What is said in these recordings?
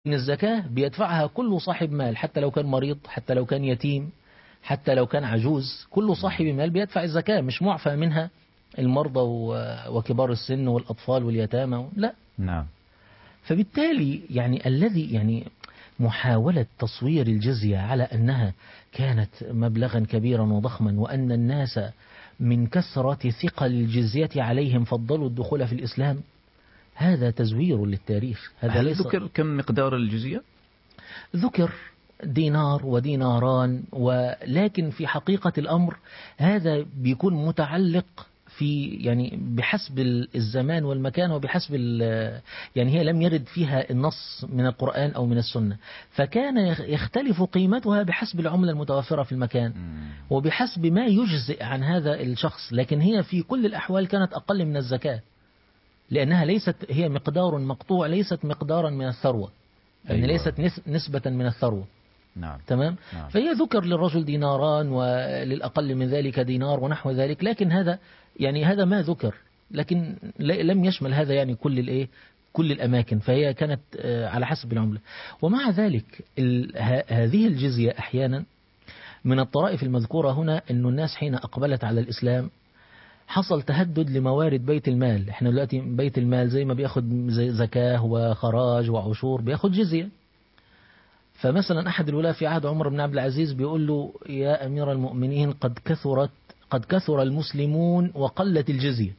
إن الزكاة بيدفعها كل صاحب مال، حتى لو كان مريض، حتى لو كان يتيم، حتى لو كان عجوز، كل صاحب مال بيدفع الزكاة، مش معفى منها المرضى وكبار السن والأطفال واليتامى، لا. نعم. فبالتالي يعني الذي يعني محاولة تصوير الجزية على أنها كانت مبلغا كبيرا وضخما، وأن الناس من كثرة ثقل الجزية عليهم فضلوا الدخول في الإسلام، هذا تزوير للتاريخ. هذا هل ليس ذكر كم مقدار الجزية؟ ذكر دينار وديناران، ولكن في حقيقة الأمر هذا بيكون متعلق في يعني بحسب الزمان والمكان وبحسب يعني هي لم يرد فيها النص من القرآن أو من السنة، فكان يختلف قيمتها بحسب العملة المتوفرة في المكان وبحسب ما يجزئ عن هذا الشخص، لكن هي في كل الأحوال كانت أقل من الزكاة، لأنها ليست هي مقدار مقطوع، ليست مقدارا من الثروة، يعني أيوة. ليست نسبة من الثروة. نعم. تمام. نعم. فهي ذكر للرجل ديناران وللأقل من ذلك دينار ونحو ذلك، لكن هذا يعني هذا ما ذكر، لكن لم يشمل هذا يعني كل الأماكن، فهي كانت على حسب العملة. ومع ذلك هذه الجزية أحيانا من الطرائف المذكورة هنا أن الناس حين أقبلت على الإسلام حصل تهدد لموارد بيت المال. احنا دلوقتي بيت المال زي ما بياخد زي زكاة وخراج وعشور بياخد جزية. فمثلا أحد الولاة في عهد عمر بن عبد العزيز بيقول له: يا أمير المؤمنين، قد كثر المسلمون وقلت الجزية.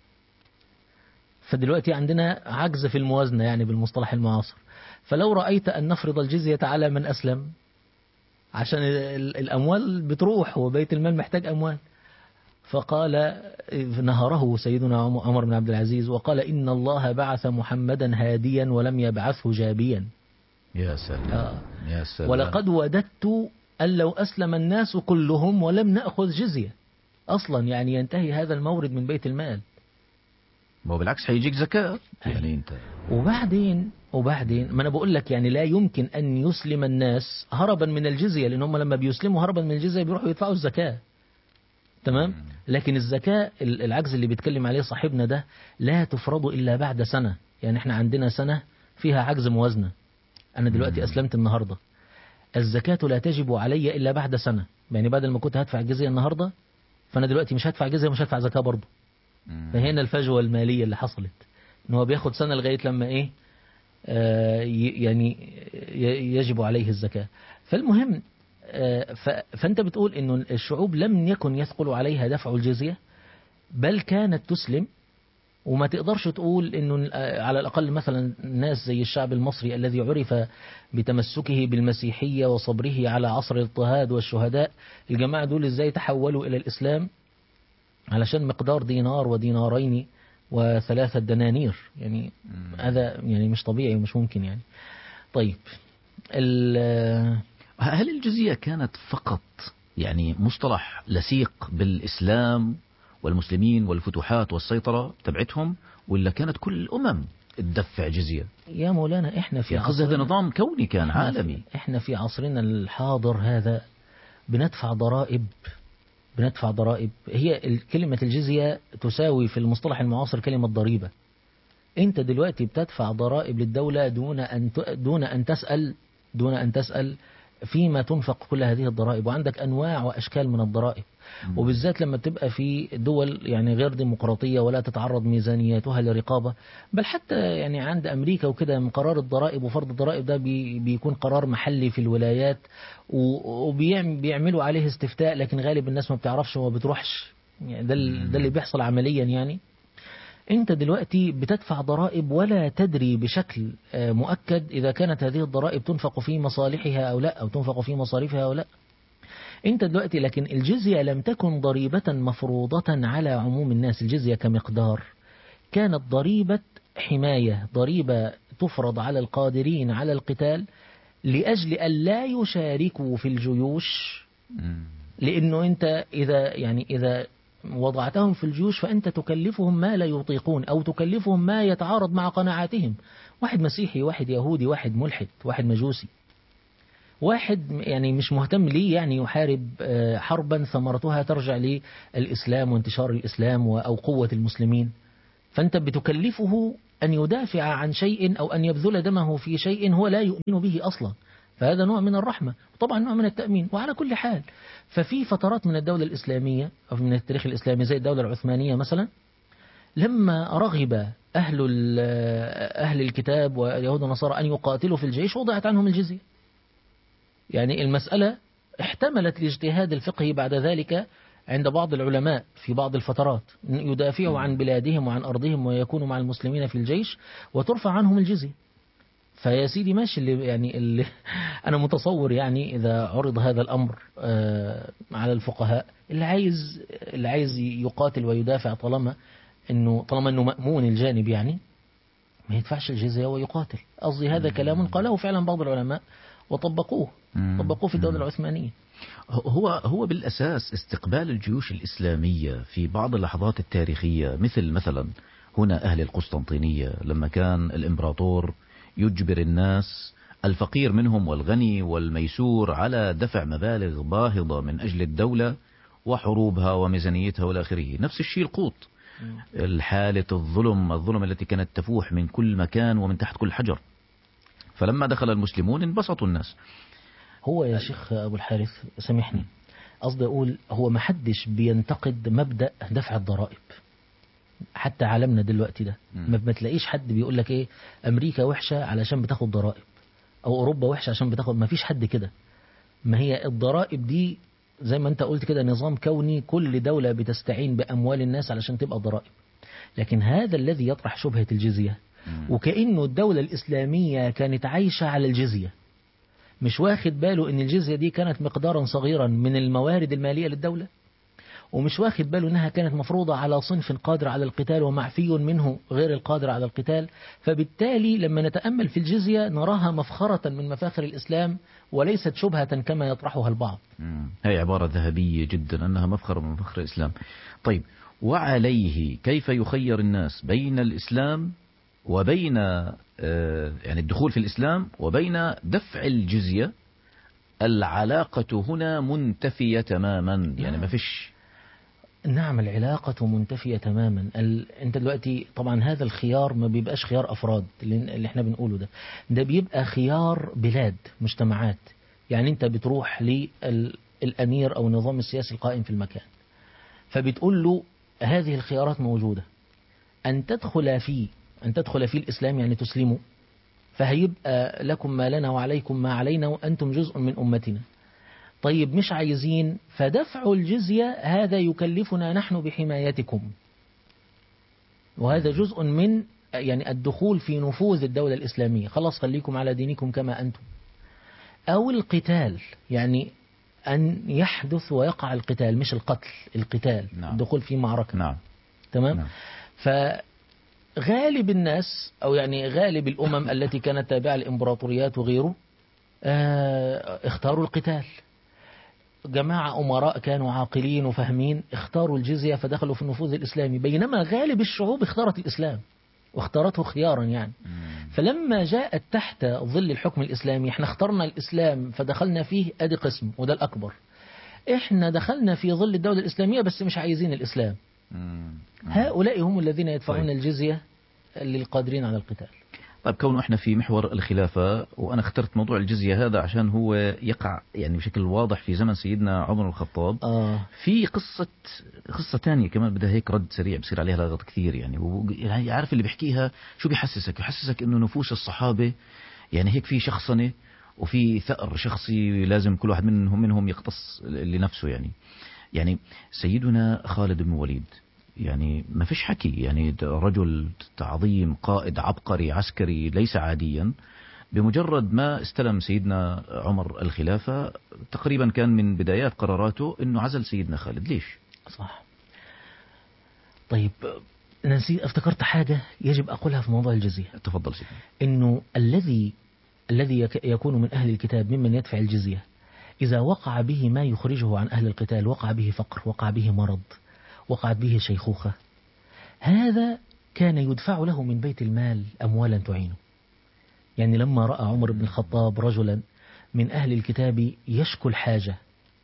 فدلوقتي عندنا عجز في الموازنة يعني بالمصطلح المعاصر، فلو رأيت أن نفرض الجزية على من أسلم، عشان الأموال بتروح وبيت المال محتاج أموال. فقال نهره سيدنا عمر بن عبد العزيز وقال: إن الله بعث محمدا هاديا ولم يبعثه جابيا. يا سلام. يا سلام. ولقد وددت أن لو أسلم الناس كلهم ولم نأخذ جزية أصلا، يعني ينتهي هذا المورد من بيت المال. ما بالعكس حيجيك زكاة يعني أنت. وبعدين ما أنا بقول لك يعني لا يمكن أن يسلم الناس هربا من الجزية، لأن هم لما بيسلموا هربا من الجزية بيروحوا يدفعوا الزكاة. تمام. لكن الزكاة العجز اللي بيتكلم عليه صاحبنا ده لا تفرض إلا بعد سنة. يعني احنا عندنا سنة فيها عجز موازنة. أنا دلوقتي أسلمت النهاردة، الزكاة لا تجب علي إلا بعد سنة. يعني بعد ما كنت هدفع الجزية النهاردة، فأنا دلوقتي مش هدفع جزية ومش هدفع زكاة برضه. فهنا الفجوة المالية اللي حصلت، إن هو بياخد سنة لغاية لما إيه يعني يجب عليه الزكاة. فالمهم فأنت بتقول إنه الشعوب لم يكن يثقل عليها دفع الجزية، بل كانت تسلم. وما تقدرش تقول انه على الاقل مثلا ناس زي الشعب المصري الذي عرف بتمسكه بالمسيحية وصبره على عصر الاضطهاد والشهداء، الجماعة دول ازاي تحولوا الى الاسلام علشان مقدار دينار ودينارين و3 دنانير؟ يعني هذا يعني مش طبيعي ومش ممكن يعني. طيب هل الجزية كانت فقط يعني مصطلح لصيق بالإسلام والمسلمين والفتوحات والسيطرة تبعتهم، ولا كانت كل الأمم تدفع جزية؟ يا مولانا احنا في عصرنا هذا نظام كوني كان عالمي. احنا في عصرنا الحاضر هذا بندفع ضرائب. هي كلمة الجزية تساوي في المصطلح المعاصر كلمة ضريبة. انت دلوقتي بتدفع ضرائب للدولة دون أن تسأل فيما تنفق كل هذه الضرائب، وعندك أنواع وأشكال من الضرائب. وبالذات لما تبقى في دول يعني غير ديمقراطية ولا تتعرض ميزانياتها لرقابة، بل حتى يعني عند أمريكا وكده من قرار الضرائب وفرض الضرائب ده بيكون قرار محلي في الولايات، وبيعملوا عليه استفتاء، لكن غالب الناس ما بتعرفش وما بتروحش. يعني ده اللي بيحصل عمليا. يعني انت دلوقتي بتدفع ضرائب ولا تدري بشكل مؤكد إذا كانت هذه الضرائب تنفق في مصالحها أو لا، أو تنفق في مصاريفها أو لا. انت دلوقتي لكن الجزية لم تكن ضريبة مفروضة على عموم الناس. الجزية كمقدار كانت ضريبة حماية، ضريبة تفرض على القادرين على القتال لأجل أن لا يشاركوا في الجيوش. لأنه أنت إذا وضعتهم في الجيوش فأنت تكلفهم ما لا يطيقون، أو تكلفهم ما يتعارض مع قناعاتهم. واحد مسيحي، واحد يهودي، واحد ملحد، واحد مجوسي، واحد يعني مش مهتم ليه يعني يحارب حربا ثمرتها ترجع للإسلام وانتشار الإسلام أو قوة المسلمين، فأنت بتكلفه أن يدافع عن شيء أو أن يبذل دمه في شيء هو لا يؤمن به أصلا. فهذا نوع من الرحمة، وطبعا نوع من التأمين. وعلى كل حال ففي فترات من الدولة الإسلامية أو من التاريخ الإسلامي زي الدولة العثمانية مثلا، لما رغب أهل الكتاب واليهود والنصارى أن يقاتلوا في الجيش وضعت عنهم الجزية. يعني المسألة احتملت الاجتهاد الفقهي بعد ذلك عند بعض العلماء في بعض الفترات، يدافعوا عن بلادهم وعن أرضهم ويكونوا مع المسلمين في الجيش وترفع عنهم الجزية. فيا سيدي ماشي، اللي أنا متصور يعني إذا عرض هذا الأمر على الفقهاء، اللي عايز يقاتل ويدافع طالما أنه مأمون الجانب، يعني ما يدفعش الجزية ويقاتل. قصدي هذا كلام قاله فعلا بعض العلماء وطبقوه في الدولة العثمانية. هو بالأساس استقبال الجيوش الإسلامية في بعض اللحظات التاريخية، مثلا هنا أهل القسطنطينية لما كان الإمبراطور يجبر الناس الفقير منهم والغني والميسور على دفع مبالغ باهظة من أجل الدولة وحروبها وميزانيتها والآخره. نفس الشيء القوط، الحالة الظلم التي كانت تفوح من كل مكان ومن تحت كل حجر. فلما دخل المسلمون انبسطوا الناس. هو يا شيخ أبو الحارث سامحني، قصدي أقول هو ما حدش بينتقد مبدأ دفع الضرائب. حتى عالمنا دلوقتي ده ما تلاقيش حد بيقول لك ايه أمريكا وحشة علشان بتاخد ضرائب، أو أوروبا وحشة عشان بتاخد. ما فيش حد كده. ما هي الضرائب دي زي ما انت قلت كده نظام كوني، كل دولة بتستعين بأموال الناس علشان تبقى ضرائب. لكن هذا الذي يطرح شبهة الجزية وكأنه الدولة الإسلامية كانت عايشة على الجزية، مش واخد باله ان الجزية دي كانت مقدارا صغيرا من الموارد المالية للدولة، ومش واخد باله انها كانت مفروضة على صنف قادر على القتال ومعفي منه غير القادر على القتال. فبالتالي لما نتأمل في الجزية نراها مفخرة من مفاخر الإسلام وليست شبهة كما يطرحها البعض. هي عبارة ذهبية جدا أنها مفخرة من مفاخر الإسلام. طيب، وعليه كيف يخير الناس بين الإسلام وبين يعني الدخول في الإسلام وبين دفع الجزية؟ العلاقة هنا منتفية تماما، يعني ما فيش. نعم، العلاقة منتفية تماما. انت دلوقتي طبعا هذا الخيار ما بيبقاش خيار أفراد اللي احنا بنقوله ده بيبقى خيار بلاد، مجتمعات. يعني انت بتروح للأمير أو النظام السياسي القائم في المكان، فبتقول له هذه الخيارات موجودة، أن تدخل في الإسلام يعني تسلموا، فهيبقى لكم ما لنا وعليكم ما علينا وأنتم جزء من أمتنا. طيب مش عايزين، فدفع الجزية هذا يكلفنا نحن بحمايتكم، وهذا جزء من يعني الدخول في نفوذ الدولة الإسلامية. خلاص خليكم على دينكم كما أنتم. أو القتال، يعني أن يحدث ويقع القتال، مش القتل، القتال. نعم. الدخول في معركة. نعم. تمام. نعم. فغالب الناس أو يعني غالب الأمم التي كانت تابعة للإمبراطوريات وغيره اختاروا القتال. جماعة أمراء كانوا عاقلين وفاهمين اختاروا الجزية فدخلوا في النفوذ الإسلامي، بينما غالب الشعوب اختارت الإسلام واختارته خيارا يعني. فلما جاءت تحت ظل الحكم الإسلامي، احنا اخترنا الإسلام فدخلنا فيه، ادي قسم وده الأكبر. احنا دخلنا في ظل الدولة الإسلامية بس مش عايزين الإسلام. هؤلاء هم الذين يدفعون الجزية للقادرين على القتال. طيب، كونه احنا في محور الخلافة وأنا اخترت موضوع الجزية هذا عشان هو يقع يعني بشكل واضح في زمن سيدنا عمر الخطاب. في قصة تانية كمان بدها هيك رد سريع بصير عليها لغط كثير يعني عارف اللي بيحكيها شو بيحسسك إنه نفوس الصحابة يعني هيك في شخصنة وفي ثأر شخصي لازم كل واحد منهم يقتص لنفسه. يعني سيدنا خالد بن وليد يعني ما فيش حكي، يعني رجل عظيم، قائد عبقري عسكري ليس عاديا. بمجرد ما استلم سيدنا عمر الخلافة تقريبا كان من بدايات قراراته انه عزل سيدنا خالد. ليش؟ صح. طيب نسيت، افتكرت حاجة يجب أقولها في موضوع الجزية. تفضل سيدنا. انه الذي يكون من أهل الكتاب ممن يدفع الجزية، إذا وقع به ما يخرجه عن أهل القتال، وقع به فقر، وقع به مرض، وقعت به شيخوخة، هذا كان يدفع له من بيت المال أموالا تعينه. يعني لما رأى عمر بن الخطاب رجلا من أهل الكتاب يشكو الحاجة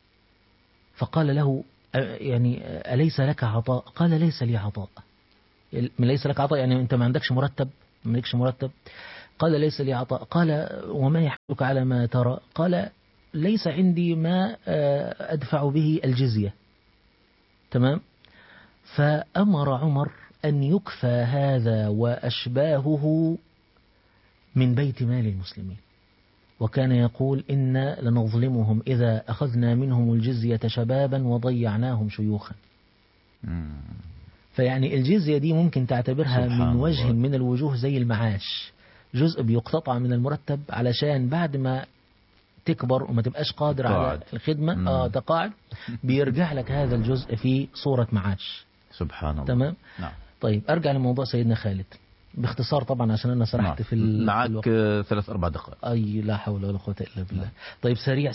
فقال له يعني أليس لك عطاء؟ قال ليس لي عطاء. ليس لك عطاء يعني أنت ما عندكش مرتب؟ مالكش مرتب؟ قال ليس لي عطاء. قال وما يحملك على ما ترى؟ قال ليس عندي ما أدفع به الجزية. تمام. فأمر عمر أن يكفى هذا وأشباهه من بيت مال المسلمين، وكان يقول إن لنظلمهم إذا أخذنا منهم الجزية شبابا وضيعناهم شيوخا. فيعني الجزية دي ممكن تعتبرها من وجه الله من الوجوه زي المعاش، جزء بيقتطع من المرتب علشان بعد ما تكبر وما تبقاش قادر على الخدمة تقاعد، بيرجع لك هذا الجزء في صورة معاش. سبحان الله. تمام. نعم. طيب أرجع لموضوع سيدنا خالد باختصار طبعا عشان أنا سرحت في معك 3-4 دقائق. أي لا حول ولا قوة إلا بالله. طيب سريع.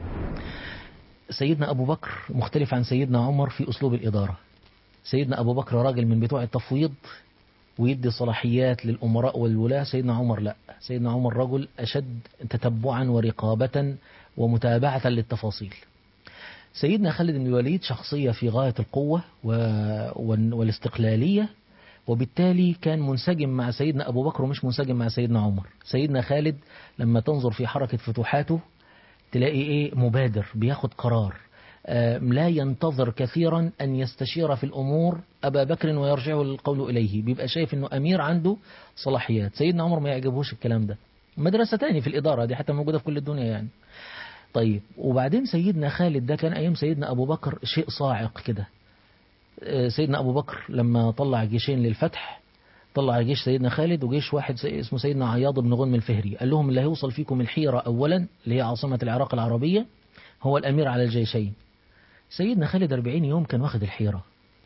سيدنا أبو بكر مختلف عن سيدنا عمر في أسلوب الإدارة. سيدنا أبو بكر راجل من بتوع التفويض ويدي صلاحيات للأمراء والولاة. سيدنا عمر لا، سيدنا عمر رجل أشد تتبعا ورقابة ومتابعة للتفاصيل. سيدنا خالد بن الوليد شخصية في غاية القوة والاستقلالية، وبالتالي كان منسجم مع سيدنا أبو بكر ومش منسجم مع سيدنا عمر. سيدنا خالد لما تنظر في حركة فتوحاته تلاقي إيه؟ مبادر، بياخد قرار، لا ينتظر كثيرا أن يستشير في الأمور أبا بكر ويرجع القول إليه، بيبقى شايف أنه أمير عنده صلاحيات. سيدنا عمر ما يعجبهوش الكلام ده. مدرسة تاني في الإدارة دي حتى موجودة في كل الدنيا يعني. طيب وبعدين سيدنا خالد ده كان أيام سيدنا أبو بكر شيء صاعق كده. سيدنا أبو بكر لما طلع جيشين للفتح، طلع جيش سيدنا خالد وجيش واحد اسمه سيدنا عياض بن غنم الفهري، قال لهم اللي هيوصل فيكم الحيرة أولا اللي هي عاصمة العراق العربية هو الأمير على الجيشين. سيدنا خالد 40 يوم كان واخد الحيرة،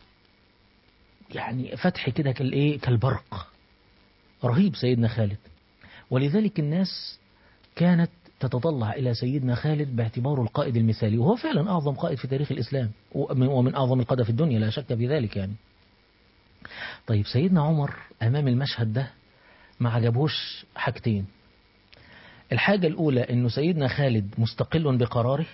يعني فتح كده كالبرق، رهيب سيدنا خالد. ولذلك الناس كانت تتطلع إلى سيدنا خالد باعتباره القائد المثالي، وهو فعلا أعظم قائد في تاريخ الإسلام ومن أعظم القادة في الدنيا لا شك في ذلك يعني. طيب سيدنا عمر أمام المشهد ده ما عجبوش حاجتين. الحاجة الأولى أنه سيدنا خالد مستقل بقراره،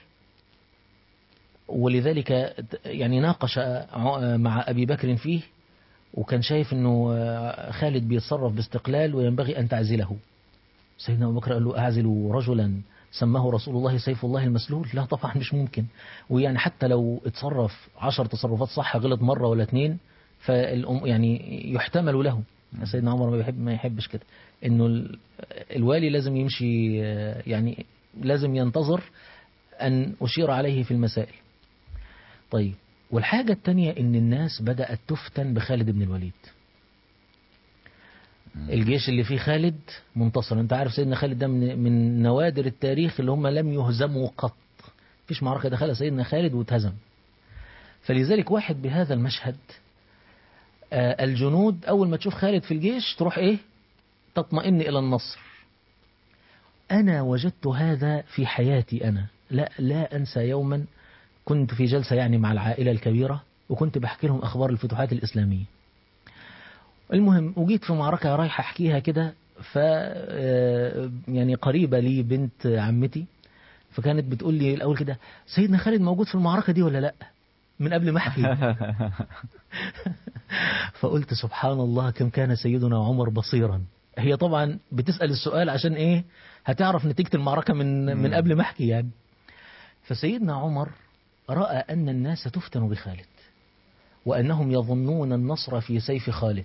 ولذلك يعني ناقش مع أبي بكر فيه، وكان شايف أنه خالد بيتصرف باستقلال وينبغي أن تعزله. سيدنا أبو بكر قال له أعزل رجلا سماه رسول الله سيف الله المسلول؟ لا طبعا مش ممكن. ويعني حتى لو اتصرف 10 تصرفات صح غلط مرة ولا 2 يعني يحتمل له. سيدنا عمر ما يحبش كده، انه الوالي لازم يمشي، يعني لازم ينتظر أن أشير عليه في المسائل. طيب والحاجة التانية ان الناس بدأت تفتن بخالد بن الوليد. الجيش اللي فيه خالد منتصر. انت عارف سيدنا خالد ده من نوادر التاريخ اللي هم لم يهزموا قط، فيش معركة دخلها سيدنا خالد واتهزم. فلذلك واحد بهذا المشهد، الجنود أول ما تشوف خالد في الجيش تروح تطمئن إلى النصر. أنا وجدت هذا في حياتي. أنا لا أنسى يوما كنت في جلسة يعني مع العائلة الكبيرة، وكنت بحكي لهم أخبار الفتوحات الإسلامية. المهم وجيت في معركة رايح أحكيها كده، يعني قريبة لي بنت عمتي، فكانت بتقول لي الأول كده سيدنا خالد موجود في المعركة دي ولا لأ، من قبل ما أحكي. فقلت سبحان الله كم كان سيدنا عمر بصيرا. هي طبعا بتسأل السؤال عشان هتعرف نتيجة المعركة من قبل ما أحكي يعني. فسيدنا عمر رأى أن الناس تفتن بخالد وأنهم يظنون النصر في سيف خالد،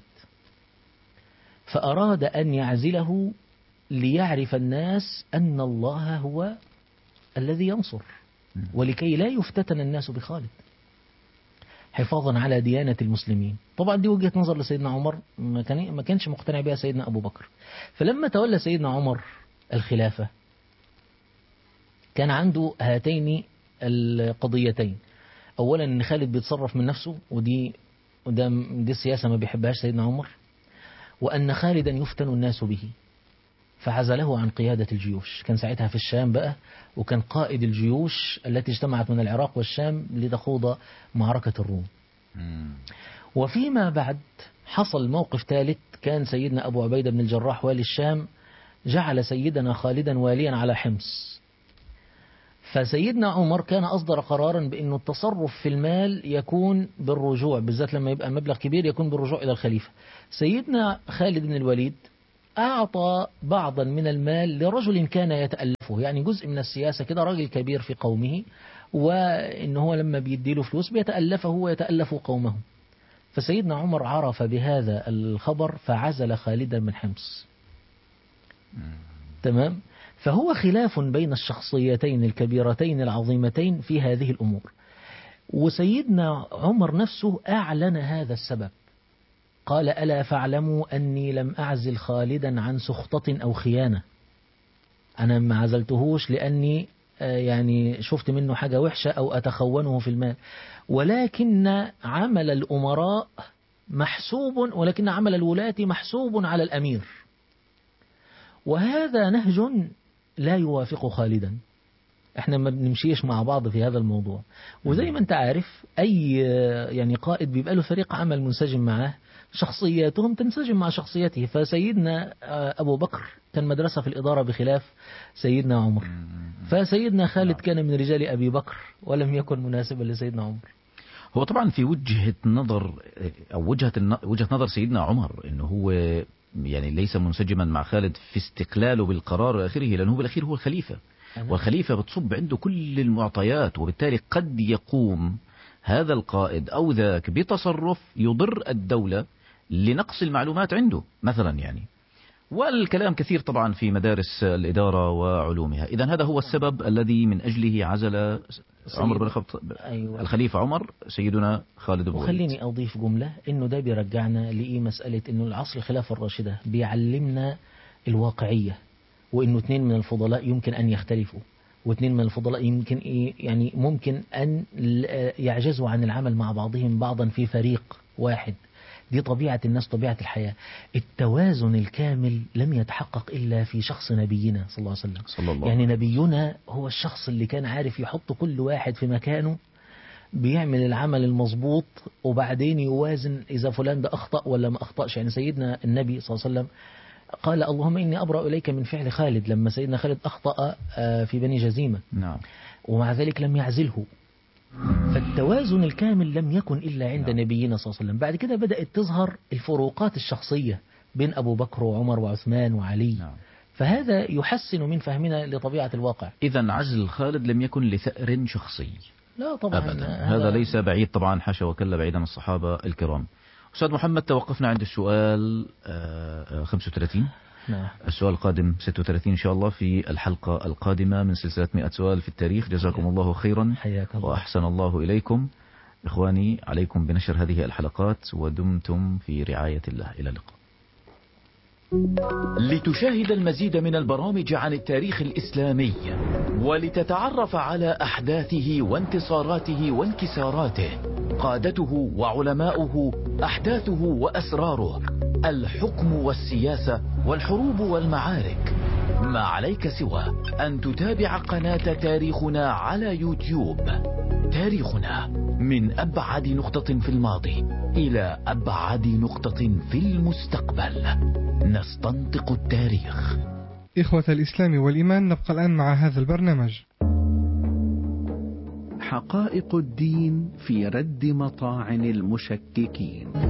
فأراد أن يعزله ليعرف الناس أن الله هو الذي ينصر، ولكي لا يفتتن الناس بخالد حفاظا على ديانة المسلمين. طبعا دي وجهة نظر لسيدنا عمر ما كانش مقتنع بها سيدنا أبو بكر. فلما تولى سيدنا عمر الخلافة كان عنده هاتين القضيتين. أولا أن خالد بيتصرف من نفسه، ودي السياسة ما بيحبهاش سيدنا عمر، وأن خالدا يفتن الناس به، فعزله عن قيادة الجيوش. كان ساعتها في الشام بقى، وكان قائد الجيوش التي اجتمعت من العراق والشام لتخوض معركة الروم. وفيما بعد حصل موقف ثالث، كان سيدنا أبو عبيدة بن الجراح والي الشام جعل سيدنا خالدا واليا على حمص. فسيدنا عمر كان أصدر قرارا بأن التصرف في المال يكون بالرجوع، بالذات لما يبقى مبلغ كبير يكون بالرجوع إلى الخليفة. سيدنا خالد بن الوليد أعطى بعضا من المال لرجل كان يتألفه، يعني جزء من السياسة كده، راجل كبير في قومه، وإن هو لما بيديله فلوس بيتألفه ويتألف قومه. فسيدنا عمر عرف بهذا الخبر فعزل خالدا من حمص. تمام. فهو خلاف بين الشخصيتين الكبيرتين العظيمتين في هذه الأمور. وسيدنا عمر نفسه أعلن هذا السبب، قال: ألا فاعلموا أني لم أعزل خالدا عن سخطة أو خيانة. أنا ما عزلتهوش لأني يعني شفت منه حاجة وحشة أو أتخونه في المال، ولكن عمل الأمراء محسوب، ولكن عمل الولاة محسوب على الأمير. وهذا نهج لا يوافق خالدا. احنا ما بنمشيش مع بعض في هذا الموضوع. وزي ما انت عارف أي يعني قائد بيبقى له فريق عمل منسجم معه، شخصياتهم تنسجم مع شخصيته. فسيدنا أبو بكر كان مدرسة في الإدارة بخلاف سيدنا عمر، فسيدنا خالد كان من رجال أبي بكر ولم يكن مناسبا لسيدنا عمر. هو طبعا في وجهة نظر أو وجهة نظر سيدنا عمر إنه هو يعني ليس منسجما مع خالد في استقلاله بالقرار وآخره، لأنه بالأخير هو الخليفة، والخليفة بتصب عنده كل المعطيات، وبالتالي قد يقوم هذا القائد أو ذاك بتصرف يضر الدولة لنقص المعلومات عنده مثلا يعني. والكلام كثير طبعا في مدارس الإدارة وعلومها. إذا هذا هو السبب الذي من أجله عزل عمر بن الخطاب، أيوة، الخليفة عمر سيدنا خالد بن الوليد. وخليني أضيف جملة، إنه ده بيرجعنا مسألة إنه العصر الخلافة الراشدة بيعلمنا الواقعية، وإنه اثنين من الفضلاء يمكن أن يختلفوا، واثنين من الفضلاء يمكن يعني ممكن أن يعجزوا عن العمل مع بعضهم بعضا في فريق واحد. دي طبيعة الناس، طبيعة الحياة. التوازن الكامل لم يتحقق إلا في شخص نبينا صلى الله عليه وسلم. يعني نبينا هو الشخص اللي كان عارف يحط كل واحد في مكانه، بيعمل العمل المظبوط، وبعدين يوازن إذا فلان ده أخطأ ولا ما أخطأش. يعني سيدنا النبي صلى الله عليه وسلم قال: اللهم إني أبرأ إليك من فعل خالد، لما سيدنا خالد أخطأ في بني جزيمة، نعم، ومع ذلك لم يعزله. فالتوازن الكامل لم يكن إلا عند نبينا صلى الله عليه وسلم. بعد كده بدأت تظهر الفروقات الشخصية بين أبو بكر وعمر وعثمان وعلي، فهذا يحسن من فهمنا لطبيعة الواقع. إذا عزل خالد لم يكن لثأر شخصي، لا طبعا أبدا. هذا ليس بعيد طبعا، حاشا وكلا، بعيد عن الصحابة الكرام. أستاذ محمد، توقفنا عند السؤال 35. نعم. السؤال القادم 36 إن شاء الله في الحلقة القادمة من سلسلة 100 سؤال في التاريخ. جزاكم الله خيرا، حياك الله، وأحسن الله إليكم. إخواني، عليكم بنشر هذه الحلقات، ودمتم في رعاية الله. إلى اللقاء. لتشاهد المزيد من البرامج عن التاريخ الإسلامي، ولتتعرف على أحداثه وانتصاراته وانكساراته، قادته وعلماؤه، أحداثه وأسراره، الحكم والسياسة والحروب والمعارك، ما عليك سوى أن تتابع قناة تاريخنا على يوتيوب. تاريخنا، من أبعد نقطة في الماضي إلى أبعد نقطة في المستقبل، نستنطق التاريخ. إخوة الإسلام والإيمان، نبقى الآن مع هذا البرنامج. حقائق الدين في رد مطاعن المشككين.